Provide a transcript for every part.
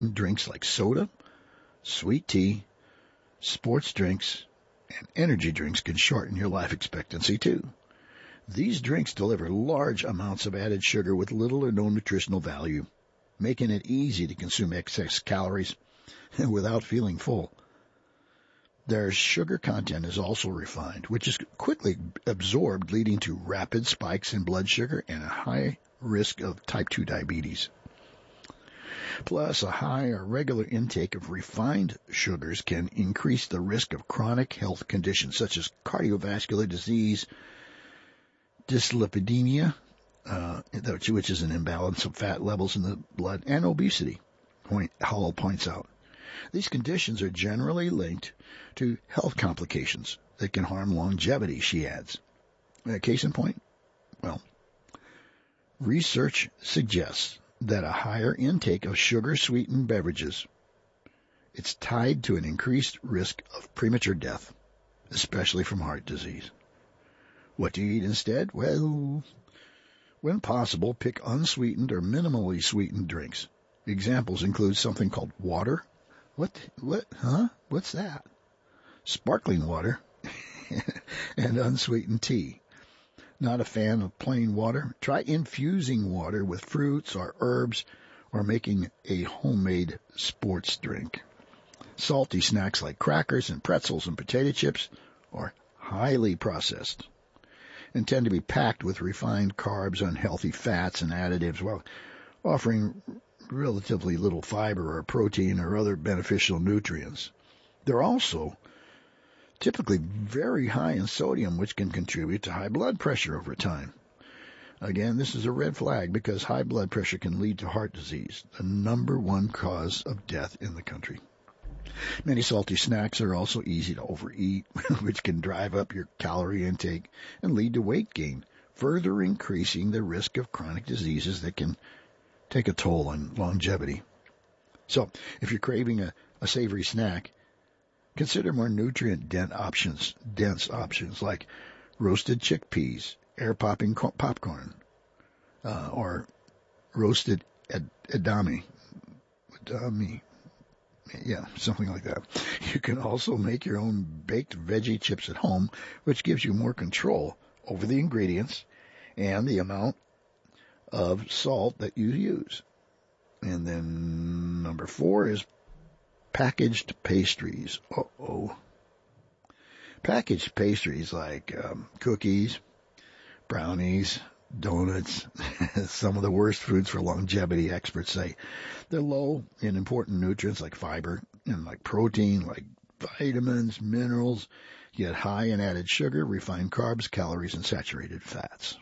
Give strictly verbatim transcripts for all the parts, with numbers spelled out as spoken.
Drinks like soda, sweet tea, sports drinks, and energy drinks can shorten your life expectancy too. These drinks deliver large amounts of added sugar with little or no nutritional value, making it easy to consume excess calories without feeling full. Their sugar content is also refined, which is quickly absorbed, leading to rapid spikes in blood sugar and a high risk of type two diabetes. Plus, a high or regular intake of refined sugars can increase the risk of chronic health conditions such as cardiovascular disease, dyslipidemia, uh, which is an imbalance of fat levels in the blood, and obesity, Hall points out. These conditions are generally linked to health complications that can harm longevity, she adds. Uh, case in point, well, research suggests that a higher intake of sugar-sweetened beverages, it's tied to an increased risk of premature death, especially from heart disease. What do you eat instead? Well, when possible, pick unsweetened or minimally sweetened drinks. Examples include something called water. What? What? Huh? What's that? Sparkling water and unsweetened tea. Not a fan of plain water? Try infusing water with fruits or herbs or making a homemade sports drink. Salty snacks like crackers and pretzels and potato chips are highly processed and tend to be packed with refined carbs, unhealthy fats, and additives while offering relatively little fiber or protein or other beneficial nutrients. They're also typically very high in sodium, which can contribute to high blood pressure over time. Again, this is a red flag because high blood pressure can lead to heart disease, the number one cause of death in the country. Many salty snacks are also easy to overeat, which can drive up your calorie intake and lead to weight gain, further increasing the risk of chronic diseases that can take a toll on longevity. So, if you're craving a, a savory snack, consider more nutrient-dense options, dense options like roasted chickpeas, air-popping co- popcorn, uh, or roasted ed- edamame. Edamame. Yeah, something like that. You can also make your own baked veggie chips at home, which gives you more control over the ingredients and the amount of salt that you use. And then number four is packaged pastries. Uh-oh. Packaged pastries like um, cookies, brownies, donuts, some of the worst foods for longevity, experts say. They're low in important nutrients like fiber and like protein, like vitamins, minerals, yet high in added sugar, refined carbs, calories, and saturated fats.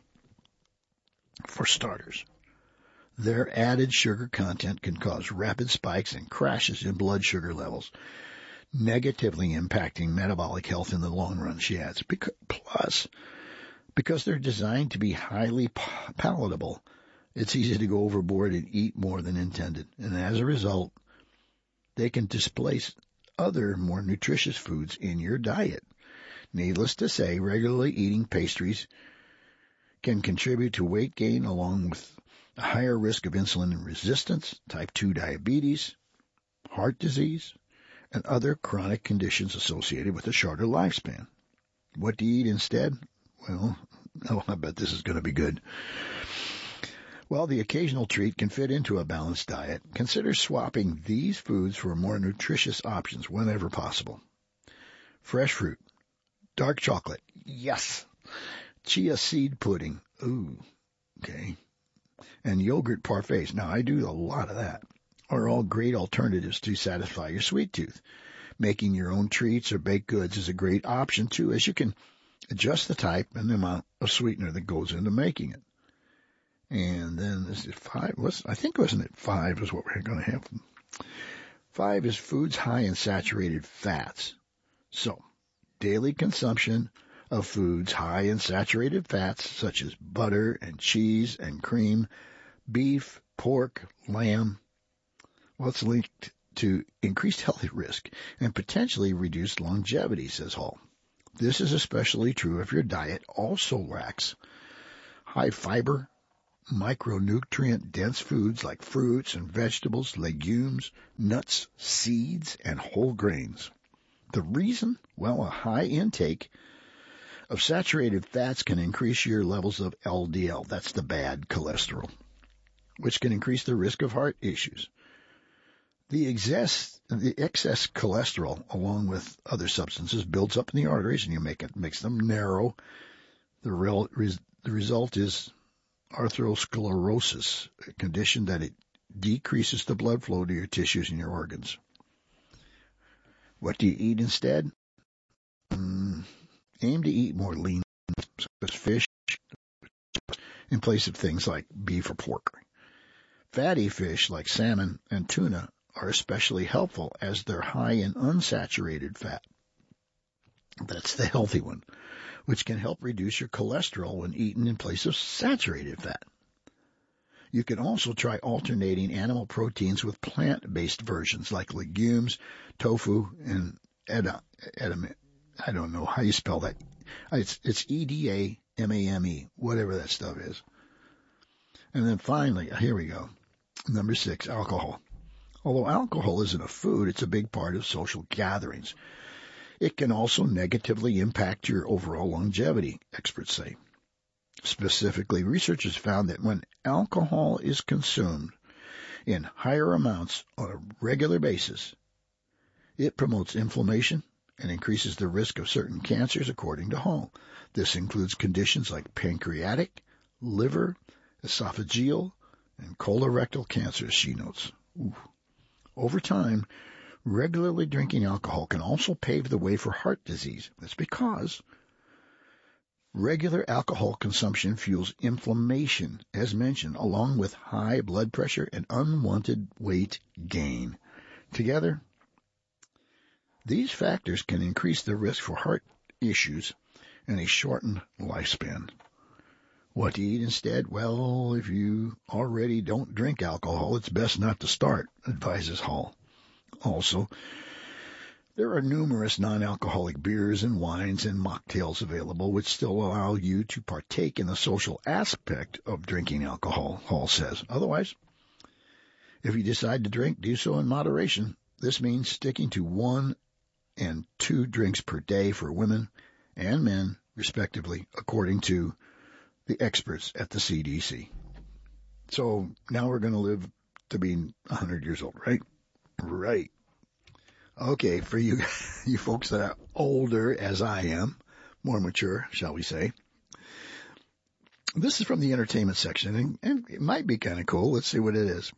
For starters, their added sugar content can cause rapid spikes and crashes in blood sugar levels, negatively impacting metabolic health in the long run, she adds. Because, plus, because they're designed to be highly palatable, it's easy to go overboard and eat more than intended. And as a result, they can displace other more nutritious foods in your diet. Needless to say, regularly eating pastries can contribute to weight gain along with a higher risk of insulin resistance, type two diabetes, heart disease, and other chronic conditions associated with a shorter lifespan. What do you eat instead? Well, oh, I bet this is going to be good. While the occasional treat can fit into a balanced diet, consider swapping these foods for more nutritious options whenever possible. Fresh fruit, dark chocolate, yes, chia seed pudding, ooh, okay, and yogurt parfaits. Now, I do a lot of that. Are all great alternatives to satisfy your sweet tooth. Making your own treats or baked goods is a great option, too, as you can adjust the type and the amount of sweetener that goes into making it. And then this is five. What's, I think, wasn't it five is what we're going to have. Five is foods high in saturated fats. So, daily consumption of foods high in saturated fats, such as butter and cheese and cream, beef, pork, lamb, well, it's linked to increased health risk and potentially reduced longevity, says Hall. This is especially true if your diet also lacks high fiber, micronutrient-dense foods like fruits and vegetables, legumes, nuts, seeds, and whole grains. The reason? Well, a high intake of saturated fats can increase your levels of L D L. That's the bad cholesterol, which can increase the risk of heart issues. The excess, the excess cholesterol, along with other substances, builds up in the arteries, and you make it makes them narrow. The, real, the result is atherosclerosis, a condition that it decreases the blood flow to your tissues and your organs. What do you eat instead? Mm, aim to eat more lean fish in place of things like beef or pork. Fatty fish like salmon and tuna are especially helpful as they're high in unsaturated fat. That's the healthy one, which can help reduce your cholesterol when eaten in place of saturated fat. You can also try alternating animal proteins with plant-based versions like legumes, tofu, and edam- edam- I don't know how you spell that. It's, it's E D A M A M E, whatever that stuff is. And then finally, here we go. Number six, alcohol. Although alcohol isn't a food, it's a big part of social gatherings. It can also negatively impact your overall longevity, experts say. Specifically, researchers found that when alcohol is consumed in higher amounts on a regular basis, it promotes inflammation and increases the risk of certain cancers, according to Hall. This includes conditions like pancreatic, liver, esophageal, and colorectal cancers, she notes. Ooh. Over time, regularly drinking alcohol can also pave the way for heart disease. That's because regular alcohol consumption fuels inflammation, as mentioned, along with high blood pressure and unwanted weight gain. Together, these factors can increase the risk for heart issues and a shortened lifespan. What to eat instead? Well, if you already don't drink alcohol, it's best not to start, advises Hall. Also, there are numerous non-alcoholic beers and wines and mocktails available which still allow you to partake in the social aspect of drinking alcohol, Hall says. Otherwise, if you decide to drink, do so in moderation. This means sticking to one and two drinks per day for women and men, respectively, according to the experts at the C D C. So now we're going to live to be one hundred years old, right? Right. Okay, for you you folks that are older, as I am, more mature, shall we say. This is from the entertainment section, and, and it might be kind of cool. Let's see what it is.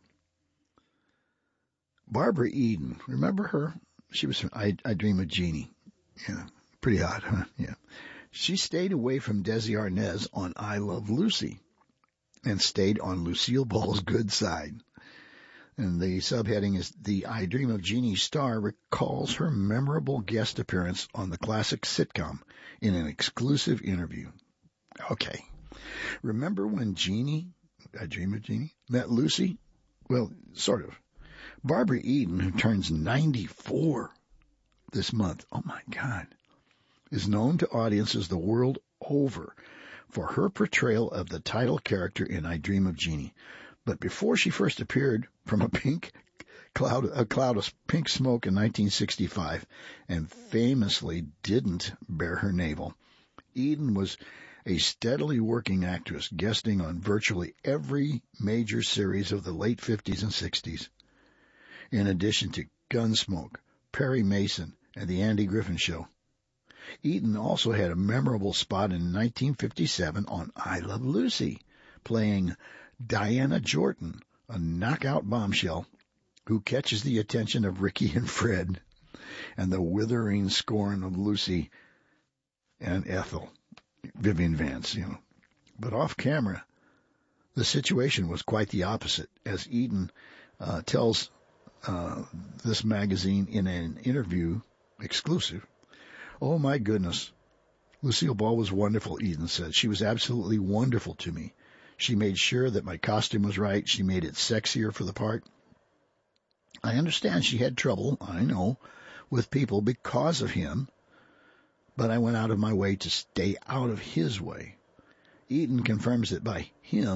Barbara Eden, remember her? She was from I, I Dream of Jeannie. Yeah, pretty hot, huh? Yeah. She stayed away from Desi Arnaz on I Love Lucy and stayed on Lucille Ball's good side. And the subheading is, The I Dream of Jeannie star recalls her memorable guest appearance on the classic sitcom in an exclusive interview. Okay. Remember when Jeannie, I Dream of Jeannie, met Lucy? Well, sort of. Barbara Eden, who turns ninety-four this month, oh my God, is known to audiences the world over for her portrayal of the title character in I Dream of Jeannie. But before she first appeared from a pink cloud, a cloud of pink smoke in nineteen sixty-five and famously didn't bare her navel, Eden was a steadily working actress, guesting on virtually every major series of the late fifties and sixties. In addition to Gunsmoke, Perry Mason, and The Andy Griffin Show. Eden also had a memorable spot in nineteen fifty-seven on I Love Lucy, playing Diana Jordan, a knockout bombshell who catches the attention of Ricky and Fred and the withering scorn of Lucy and Ethel, Vivian Vance, you know. But off camera, the situation was quite the opposite, as Eden uh, tells uh, this magazine in an interview exclusive. Oh, my goodness. Lucille Ball was wonderful, Eden said. She was absolutely wonderful to me. She made sure that my costume was right. She made it sexier for the part. I understand she had trouble, I know, with people because of him, but I went out of my way to stay out of his way. Eden confirms that by him,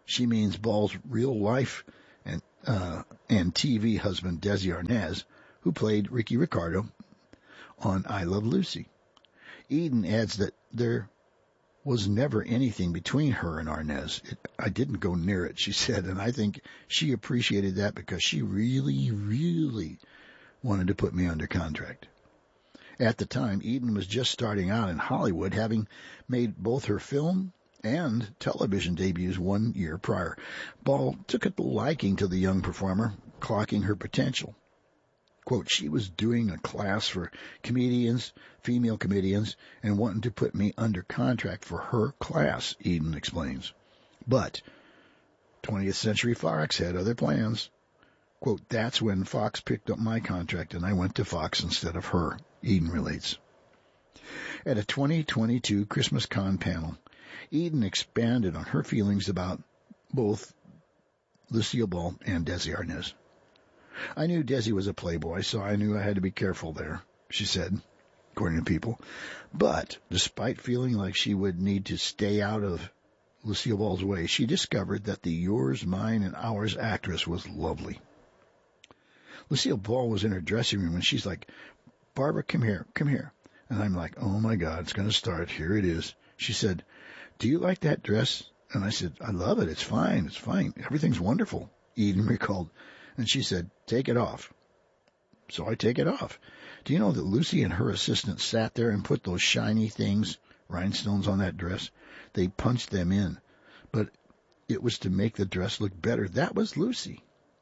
She means Ball's real life and uh, and T V husband Desi Arnaz, who played Ricky Ricardo on I Love Lucy. Eden adds that there was never anything between her and Arnaz. It, I didn't go near it, she said, and I think she appreciated that because she really, really wanted to put me under contract. At the time, Eden was just starting out in Hollywood, having made both her film and television debuts one year prior. Ball took a liking to the young performer, clocking her potential. Quote, she was doing a class for comedians, female comedians, and wanting to put me under contract for her class, Eden explains. But twentieth Century Fox had other plans. Quote, that's when Fox picked up my contract and I went to Fox instead of her, Eden relates. At a twenty twenty-two Christmas Con panel, Eden expanded on her feelings about both Lucille Ball and Desi Arnaz. I knew Desi was a playboy, so I knew I had to be careful there, she said, according to People. But despite feeling like she would need to stay out of Lucille Ball's way, she discovered that the yours, mine, and ours actress was lovely. Lucille Ball was in her dressing room, and she's like, Barbara, come here, come here. And I'm like, oh, my God, it's going to start. Here it is. She said, do you like that dress? And I said, I love it. It's fine. It's fine. Everything's wonderful, Eden recalled. And she said, take it off. So I take it off. Do you know that Lucy and her assistant sat there and put those shiny things, rhinestones, on that dress? They punched them in. But it was to make the dress look better. That was Lucy.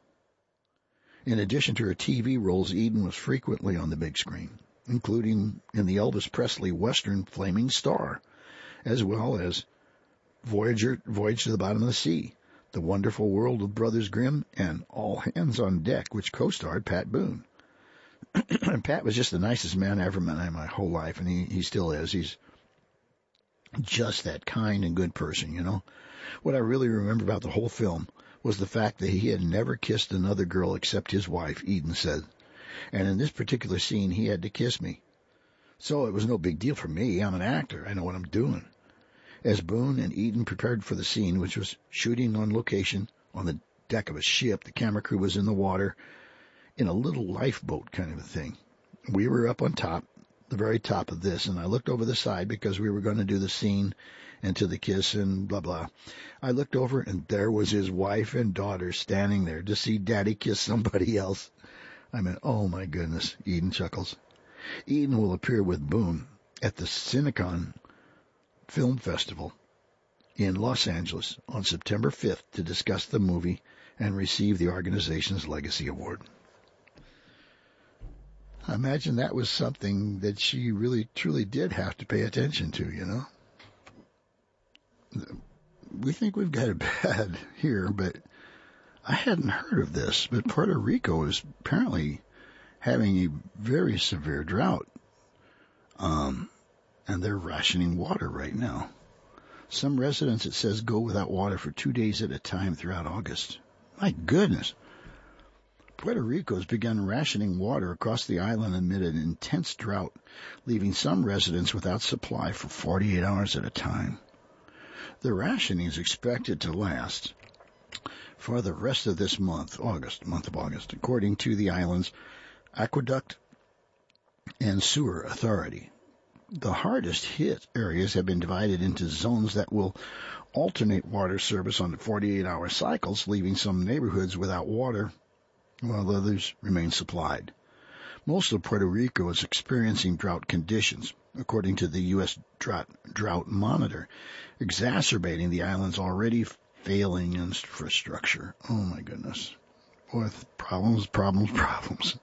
In addition to her T V roles, Eden was frequently on the big screen, including in the Elvis Presley Western Flaming Star, as well as Voyager, Voyage to the Bottom of the Sea, The Wonderful World of Brothers Grimm, and All Hands on Deck, which co-starred Pat Boone. And Pat was just the nicest man I ever met in my whole life, and he, he still is. He's just that kind and good person, you know. What I really remember about the whole film was the fact that he had never kissed another girl except his wife, Eden said. And in this particular scene, he had to kiss me. So it was no big deal for me. I'm an actor. I know what I'm doing. As Boone and Eden prepared for the scene, which was shooting on location on the deck of a ship, the camera crew was in the water in a little lifeboat kind of a thing. We were up on top, the very top of this, and I looked over the side because we were going to do the scene and to the kiss and blah, blah. I looked over, and there was his wife and daughter standing there to see Daddy kiss somebody else. I mean, oh, my goodness, Eden chuckles. Eden will appear with Boone at the Cinecon Film Festival in Los Angeles on September fifth to discuss the movie and receive the organization's Legacy Award. I imagine that was something that she really, truly did have to pay attention to, you know. We think we've got it bad here, but I hadn't heard of this. But Puerto Rico is apparently having a very severe drought, um, and they're rationing water right now. Some residents, it says, go without water for two days at a time throughout August. My goodness. Puerto Rico has begun rationing water across the island amid an intense drought, leaving some residents without supply for forty-eight hours at a time. The rationing is expected to last for the rest of this month, August, month of August, according to the island's Aqueduct and Sewer Authority. The hardest hit areas have been divided into zones that will alternate water service on forty-eight hour cycles, leaving some neighborhoods without water while others remain supplied. Most of Puerto Rico is experiencing drought conditions, according to the U S Drought, Drought Monitor, exacerbating the island's already failing infrastructure. Oh, my goodness. With problems, problems, problems.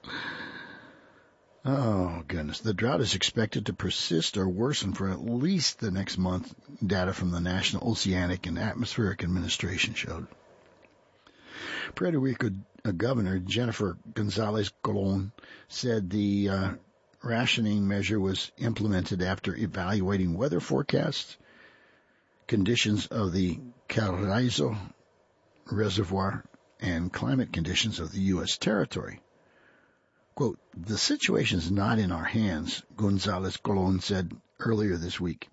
Oh, goodness. The drought is expected to persist or worsen for at least the next month, data from the National Oceanic and Atmospheric Administration showed. Puerto Rico uh, Governor Jennifer Gonzalez Colon said the uh, rationing measure was implemented after evaluating weather forecasts, conditions of the Carrizo Reservoir, and climate conditions of the U S territory. Quote, the situation is not in our hands, Gonzalez Colon said earlier this week.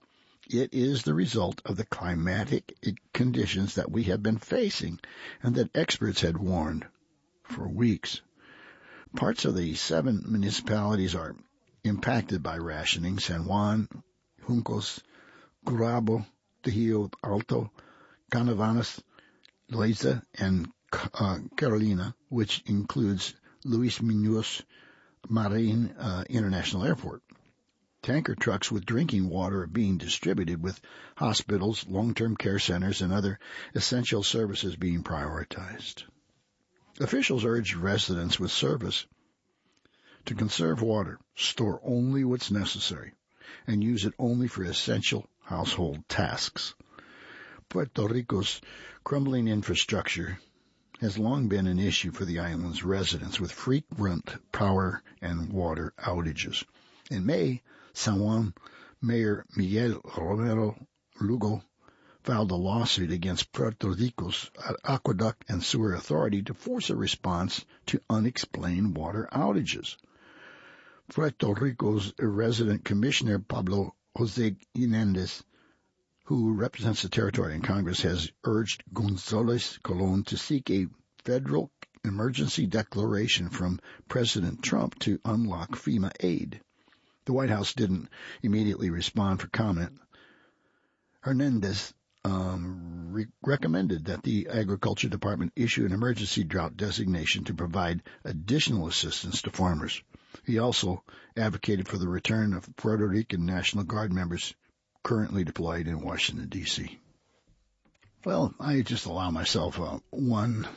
It is the result of the climatic conditions that we have been facing and that experts had warned for weeks. Parts of the seven municipalities are impacted by rationing: San Juan, Juncos, Gurabo, Trujillo Alto, Canavanas, Leyza, and uh, Carolina, which includes Luis Muñoz Marin uh, International Airport. Tanker trucks with drinking water are being distributed, with hospitals, long-term care centers, and other essential services being prioritized. Officials urged residents with service to conserve water, store only what's necessary, and use it only for essential household tasks. Puerto Rico's crumbling infrastructure has long been an issue for the island's residents, with frequent power and water outages. In May, San Juan Mayor Miguel Romero Lugo filed a lawsuit against Puerto Rico's Aqueduct and Sewer Authority to force a response to unexplained water outages. Puerto Rico's resident commissioner Pablo Jose Hernandez, who represents the territory in Congress, has urged González Colón to seek a federal emergency declaration from President Trump to unlock FEMA aid. The White House didn't immediately respond for comment. Hernandez um, re- recommended that the Agriculture Department issue an emergency drought designation to provide additional assistance to farmers. He also advocated for the return of Puerto Rican National Guard members currently deployed in Washington, D C Well, I just allow myself uh, one,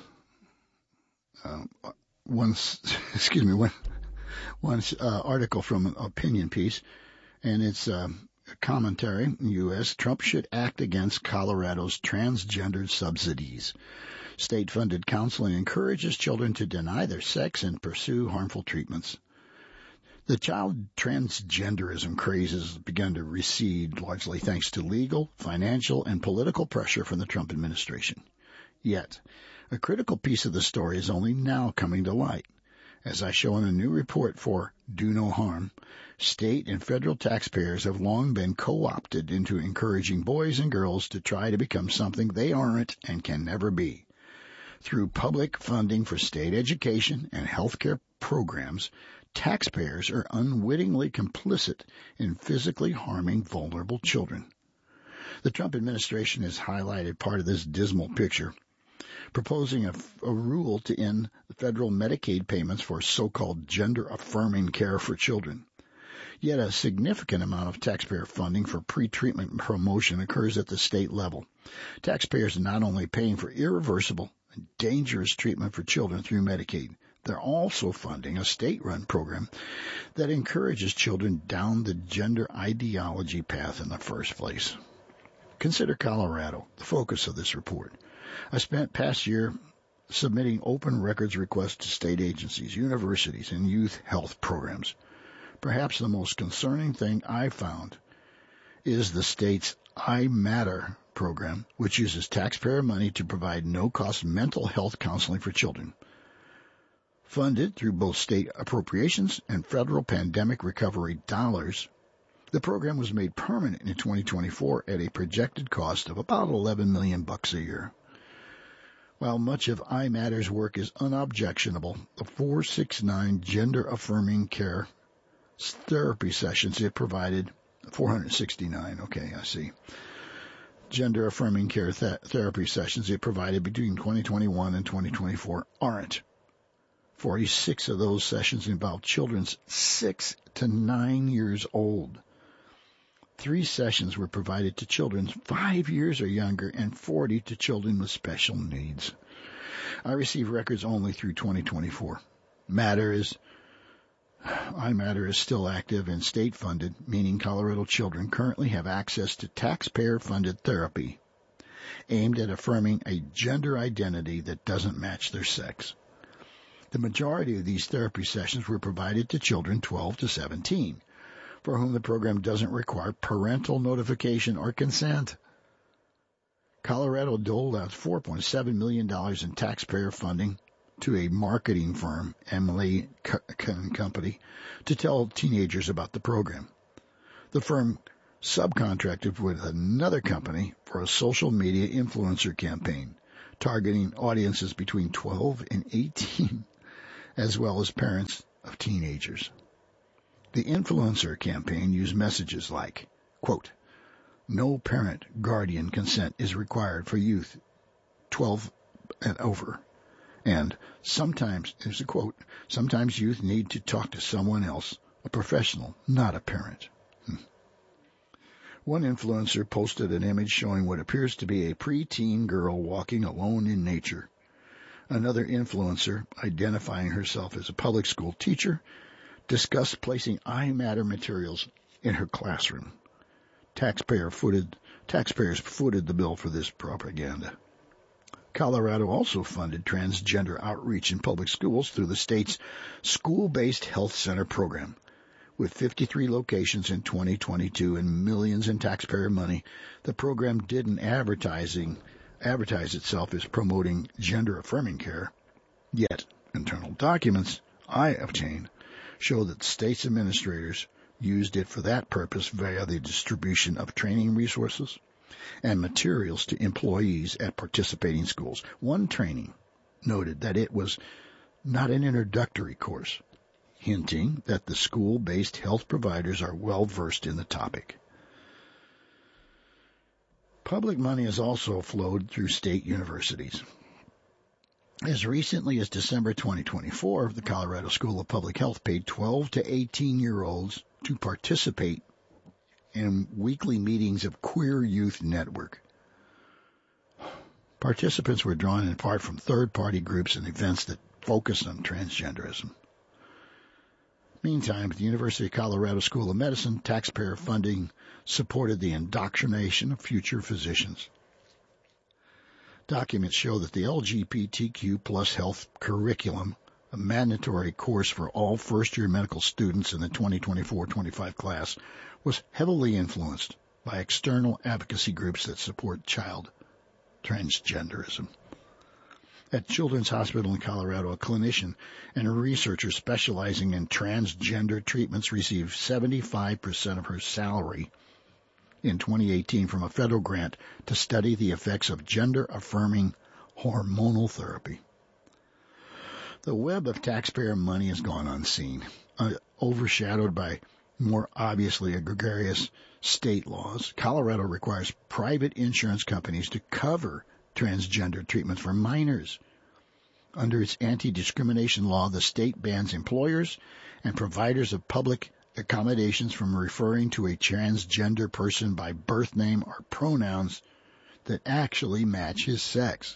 uh, one, excuse me, one, one uh, article from an opinion piece, and it's uh, a commentary in the U S Trump should act against Colorado's transgender subsidies. State-funded counseling encourages children to deny their sex and pursue harmful treatments. The child transgenderism craze has begun to recede, largely thanks to legal, financial, and political pressure from the Trump administration. Yet, a critical piece of the story is only now coming to light. As I show in a new report for Do No Harm, state and federal taxpayers have long been co-opted into encouraging boys and girls to try to become something they aren't and can never be. Through public funding for state education and healthcare programs, taxpayers are unwittingly complicit in physically harming vulnerable children. The Trump administration has highlighted part of this dismal picture, proposing a, a rule to end federal Medicaid payments for so-called gender-affirming care for children. Yet a significant amount of taxpayer funding for pre-treatment promotion occurs at the state level. Taxpayers are not only paying for irreversible and dangerous treatment for children through Medicaid, they're also funding a state-run program that encourages children down the gender ideology path in the first place. Consider Colorado, the focus of this report. I spent past year submitting open records requests to state agencies, universities, and youth health programs. Perhaps the most concerning thing I found is the state's I Matter program, which uses taxpayer money to provide no-cost mental health counseling for children. Funded through both state appropriations and federal pandemic recovery dollars, the program was made permanent in twenty twenty-four at a projected cost of about eleven million bucks a year. While much of I Matter's work is unobjectionable, the four sixty-nine gender-affirming care therapy sessions it provided, four hundred sixty-nine, okay, I see, gender-affirming care th- therapy sessions it provided between twenty twenty-one and twenty twenty-four aren't. forty-six of those sessions involved children six to nine years old. Three sessions were provided to children five years or younger and forty to children with special needs. I received records only through twenty twenty-four. Matter is, I Matter is still active and state-funded, meaning Colorado children currently have access to taxpayer-funded therapy aimed at affirming a gender identity that doesn't match their sex. The majority of these therapy sessions were provided to children twelve to seventeen, for whom the program doesn't require parental notification or consent. Colorado doled out four point seven million dollars in taxpayer funding to a marketing firm, Emily and Company, to tell teenagers about the program. The firm subcontracted with another company for a social media influencer campaign targeting audiences between twelve and eighteen, as well as parents of teenagers. The influencer campaign used messages like, quote, "No parent guardian consent is required for youth twelve and over," and sometimes, there's a quote, "Sometimes youth need to talk to someone else, a professional, not a parent." Hmm. One influencer posted an image showing what appears to be a preteen girl walking alone in nature. Another influencer, identifying herself as a public school teacher, discussed placing iMatter materials in her classroom. Taxpayer footed, taxpayers footed the bill for this propaganda. Colorado also funded transgender outreach in public schools through the state's school-based health center program. With fifty-three locations in twenty twenty-two and millions in taxpayer money, the program didn't advertising advertise itself as promoting gender-affirming care. Yet, internal documents I obtained show that state's administrators used it for that purpose via the distribution of training resources and materials to employees at participating schools. One training noted that it was not an introductory course, hinting that the school-based health providers are well-versed in the topic. Public money has also flowed through state universities. As recently as December twenty twenty-four, the Colorado School of Public Health paid twelve to eighteen-year-olds to participate in weekly meetings of Queer Youth Network. Participants were drawn in part from third-party groups and events that focused on transgenderism. Meantime, the University of Colorado School of Medicine taxpayer funding supported the indoctrination of future physicians. Documents show that the L G B T Q plus health curriculum, a mandatory course for all first-year medical students in the twenty twenty-four twenty-five class, was heavily influenced by external advocacy groups that support child transgenderism. At Children's Hospital in Colorado, a clinician and a researcher specializing in transgender treatments received seventy-five percent of her salary in twenty eighteen from a federal grant to study the effects of gender-affirming hormonal therapy. The web of taxpayer money has gone unseen, uh, overshadowed by more obviously gregarious state laws. Colorado requires private insurance companies to cover transgender treatments for minors. Under its anti-discrimination law, the state bans employers and providers of public accommodations from referring to a transgender person by birth name or pronouns that actually match his sex.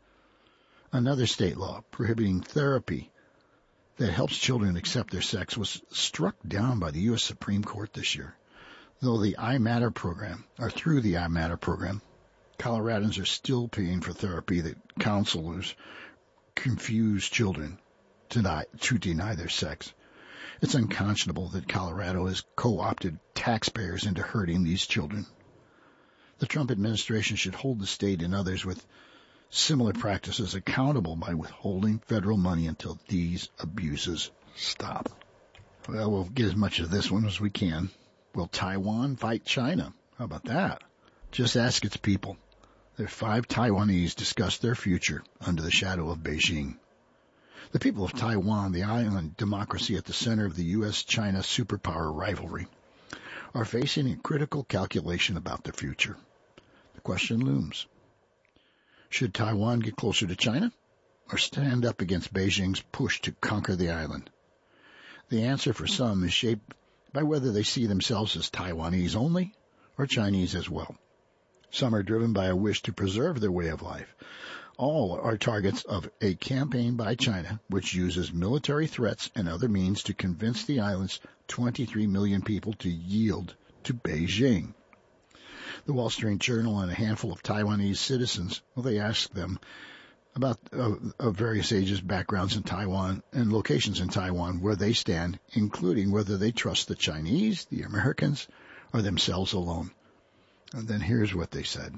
Another state law prohibiting therapy that helps children accept their sex was struck down by the U S Supreme Court this year. Though the iMatter program, or through the iMatter program, Coloradans are still paying for therapy that counselors confuse children to deny, to deny their sex. It's unconscionable that Colorado has co-opted taxpayers into hurting these children. The Trump administration should hold the state and others with similar practices accountable by withholding federal money until these abuses stop. Well, we'll get as much of this one as we can. Will Taiwan fight China? How about that? Just ask its people. The five Taiwanese discussed their future under the shadow of Beijing. The people of Taiwan, the island democracy at the center of the U S China superpower rivalry, are facing a critical calculation about their future. The question looms. Should Taiwan get closer to China or stand up against Beijing's push to conquer the island? The answer for some is shaped by whether they see themselves as Taiwanese only or Chinese as well. Some are driven by a wish to preserve their way of life. All are targets of a campaign by China, which uses military threats and other means to convince the island's twenty-three million people to yield to Beijing. The Wall Street Journal and a handful of Taiwanese citizens, well, they asked them about uh, of various ages, backgrounds in Taiwan, and locations in Taiwan where they stand, including whether they trust the Chinese, the Americans, or themselves alone. And then here's what they said.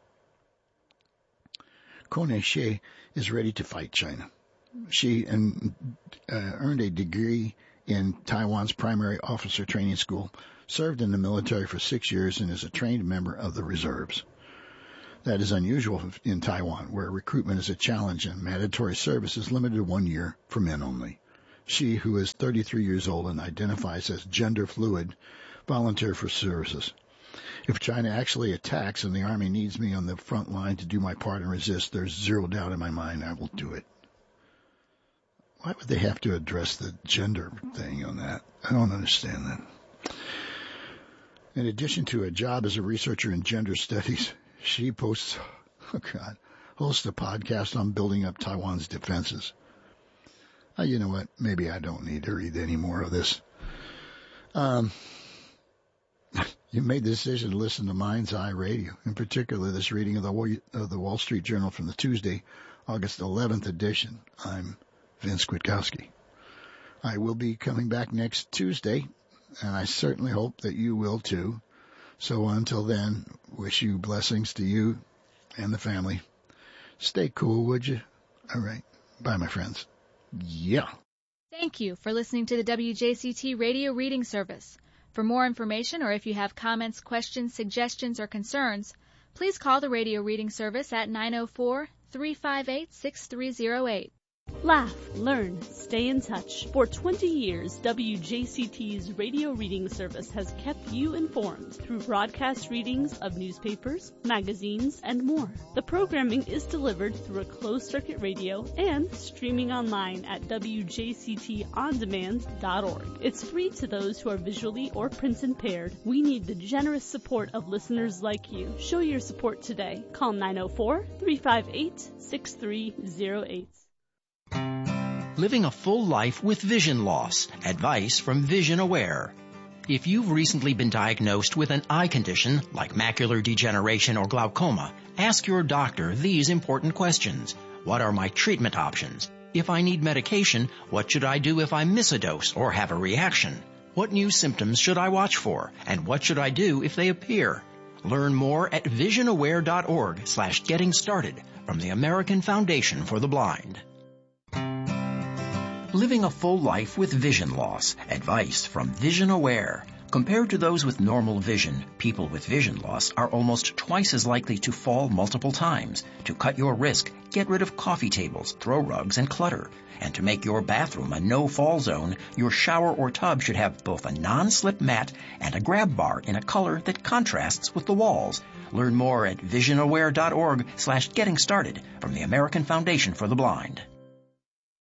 Kone Xie is ready to fight China. She uh, earned a degree in Taiwan's primary officer training school, served in the military for six years, and is a trained member of the reserves. That is unusual in Taiwan, where recruitment is a challenge and mandatory service is limited to one year for men only. She, who is thirty-three years old and identifies as gender fluid, volunteered for services. If China actually attacks and the Army needs me on the front line to do my part and resist, there's zero doubt in my mind I will do it. Why would they have to address the gender thing on that? I don't understand that. In addition to a job as a researcher in gender studies, she posts, oh God, hosts a podcast on building up Taiwan's defenses. Uh, you know what? Maybe I don't need to read any more of this. Um, you made the decision to listen to Mind's Eye Radio, in particular this reading of the, of the Wall Street Journal from the Tuesday, August eleventh edition. I'm Vince Kwiatkowski. I will be coming back next Tuesday, and I certainly hope that you will too. So until then, wish you blessings to you and the family. Stay cool, would you? All right. Bye, my friends. Yeah. Thank you for listening to the W J C T Radio Reading Service. For more information, or if you have comments, questions, suggestions, or concerns, please call the Radio Reading Service at nine oh four, three five eight, six three oh eight. Laugh, learn, stay in touch. For twenty years, W J C T's radio reading service has kept you informed through broadcast readings of newspapers, magazines, and more. The programming is delivered through a closed-circuit radio and streaming online at W J C T on demand dot org. It's free to those who are visually or print impaired. We need the generous support of listeners like you. Show your support today. Call nine oh four, three five eight, six three oh eight. Living a full life with vision loss. Advice from Vision Aware. If you've recently been diagnosed with an eye condition like macular degeneration or glaucoma, ask your doctor these important questions. What are my treatment options? If I need medication, what should I do if I miss a dose or have a reaction? What new symptoms should I watch for? And what should I do if they appear? Learn more at visionaware.org slash getting started from the American Foundation for the Blind. Living a full life with vision loss. Advice from Vision Aware. Compared to those with normal vision, people with vision loss are almost twice as likely to fall multiple times. To cut your risk, get rid of coffee tables, throw rugs, and clutter. And to make your bathroom a no-fall zone, your shower or tub should have both a non-slip mat and a grab bar in a color that contrasts with the walls. Learn more at visionaware.org slash getting started from the American Foundation for the Blind.